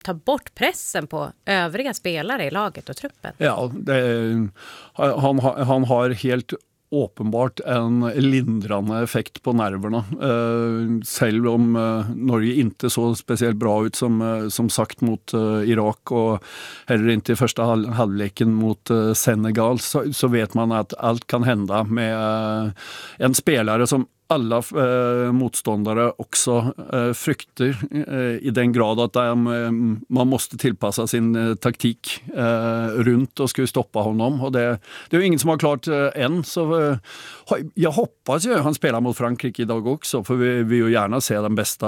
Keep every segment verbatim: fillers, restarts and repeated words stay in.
ta bort pressen på övriga spelare i laget och truppen? Ja, det, han, han har helt åpenbart en lindrande effekt på nerverna. Eh, selv om eh, Norge inte så speciellt bra ut som, eh, som sagt mot eh, Irak og heller inte i første halv halvleken mot eh, Senegal, så, så vet man at allt kan hända med eh, en spelare som alla eh, motståndare också eh, frykter eh, i den grad att de, eh, man måste tillpassa sin eh, taktik eh, runt och skulle stoppa honom. Och det, det är ju ingen som har klart eh, än. Så, eh, jag hoppas ju han spelar mot Frankrike idag också, för vi vill ju gärna se den bästa,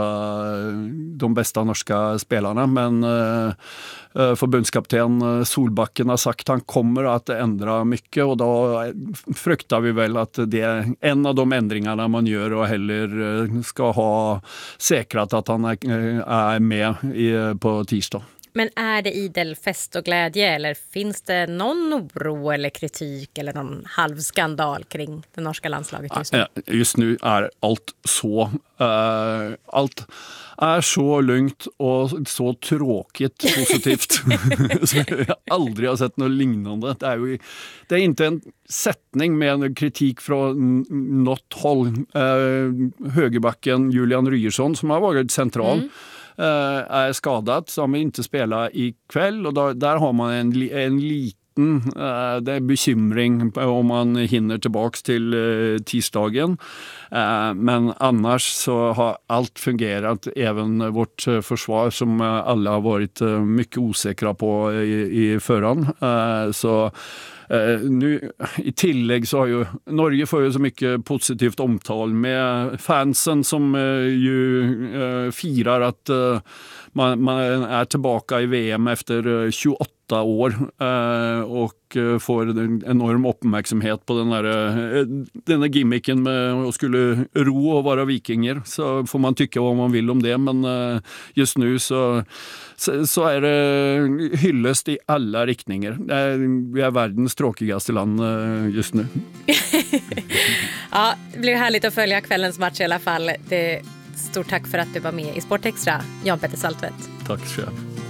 de bästa norska spelarna. Men eh, förbundskapten Solbakken har sagt han kommer att ändra mycket, och då fruktar vi väl att det är en av de ändringarna man gör och heller ska ha säkrat att han är, är med i, på tisdag. Men är det idel fest och glädje, eller finns det någon oro eller kritik eller någon halvskandal kring det norska landslaget just nu? Just nu är allt så uh, allt är så lugnt och så tråkigt positivt. Så jag aldrig har sett något liknande. Det är ju det är inte en sättning med en kritik från något håll. Uh, högerbacken Julian Ryerson som har varit central mm. Uh, är skadad, som inte spelar ikväll, och då, där har man en, en liten uh, det är bekymring om man hinner tillbaks till uh, tisdagen. Uh, men annars så har allt fungerat, även vårt uh, försvar som uh, alla har varit uh, mycket osäkra på i, i förhand. Uh, så Uh, nu, i tillägg så har ju Norge får ju så mycket positivt omtal med fansen som uh, ju uh, firar att uh, man, man är tillbaka i V M efter uh, tjugoåtta år uh, och uh, får en enorm uppmärksamhet på den där uh, denna gimmicken med att skulle ro och vara vikinger. Så får man tycka vad man vill om det, men uh, just nu så Så, så är det hyllest i alla riktningar. Vi är världens tråkigaste land just nu. Ja, det blir härligt att följa kvällens match i alla fall. Det, stort tack för att du var med i Sport Extra, Jan Petter Saltvedt. Tack själv.